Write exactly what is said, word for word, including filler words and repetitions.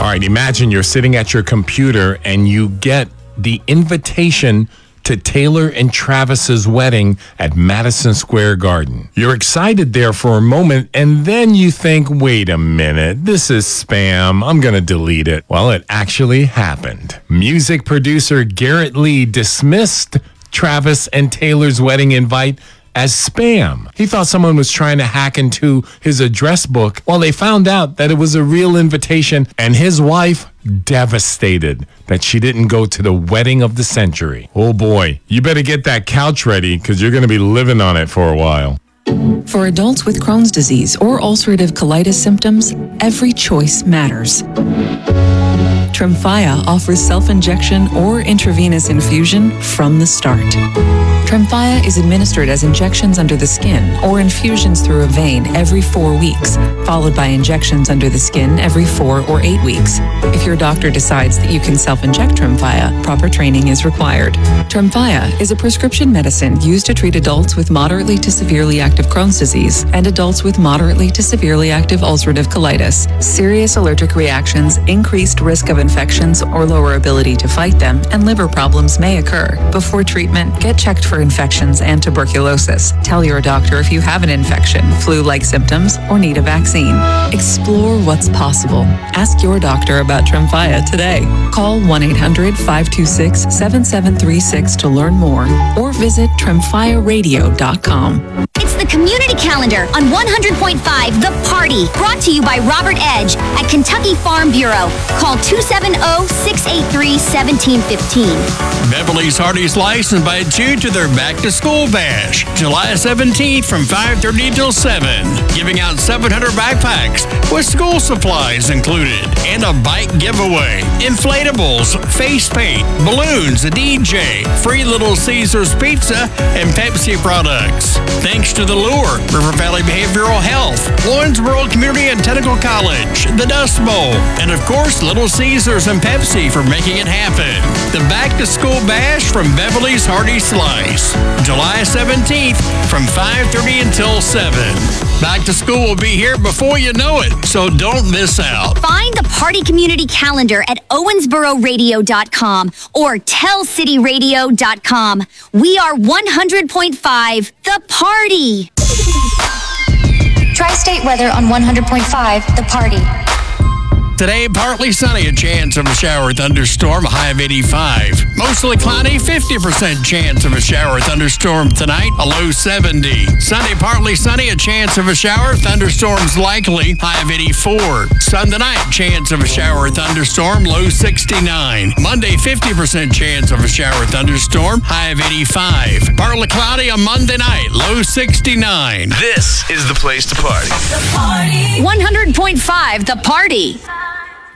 right, imagine you're sitting at your computer and you get the invitation to Taylor and Travis's wedding at Madison Square Garden. You're excited there for a moment, and then you think, wait a minute, this is spam. I'm going to delete it. Well, it actually happened. Music producer Garrett Lee dismissed Travis and Taylor's wedding invite as spam. He thought someone was trying to hack into his address book. Well, they found out that it was a real invitation, and his wife devastated that she didn't go to the wedding of the century. Oh boy, you better get that couch ready because you're going to be living on it for a while. For adults with Crohn's disease or ulcerative colitis symptoms, every choice matters. Tremfya offers self-injection or intravenous infusion from the start. Tremfya is administered as injections under the skin or infusions through a vein every four weeks, followed by injections under the skin every four or eight weeks. If your doctor decides that you can self-inject Tremfya, proper training is required. Tremfya is a prescription medicine used to treat adults with moderately to severely active Crohn's disease and adults with moderately to severely active ulcerative colitis. Serious allergic reactions, increased risk of infections or lower ability to fight them, and liver problems may occur. Before treatment, get checked for infections and tuberculosis. Tell your doctor if you have an infection, flu-like symptoms, or need a vaccine. Explore what's possible. Ask your doctor about Tremfya today. Call one eight hundred, five two six, seven seven three six to learn more or visit tremfya radio dot com. It's the Community Calendar on one hundred point five The Party, brought to you by Robert Edge at Kentucky Farm Bureau. Call two seven zero, six eight three, one seven one five. Beverly's Hardy Slice invites you to their Back to School Bash, July seventeenth from five thirty till seven, giving out seven hundred backpacks with school supplies included and a bike giveaway, inflatables, face paint, balloons, a D J, free Little Caesars pizza, and Pepsi products. Thanks to the Lure, River Valley Behavioral Health, Lawrenceburg Community and Technical College, the Dust Bowl, and of course Little Caesars and Pepsi for making it happen. The Back to School Bash from Beverly's Hardy Slice, July seventeenth from five thirty until seven. Back to school will be here before you know it, so don't miss out. Find the Party Community Calendar at owensboro radio dot com or tell city radio dot com. We are one hundred point five The Party. Tri-State weather on one hundred point five The Party. Today, partly sunny, a chance of a shower or thunderstorm, a high of eighty-five. Mostly cloudy, fifty percent chance of a shower or thunderstorm tonight, a low seventy. Sunday, partly sunny, a chance of a shower, thunderstorms likely, high of eighty-four. Sunday night, chance of a shower or thunderstorm, low sixty-nine. Monday, fifty percent chance of a shower or thunderstorm, high of eighty-five. Partly cloudy on Monday night, low sixty-nine. This is the place to party. one hundred point five The Party.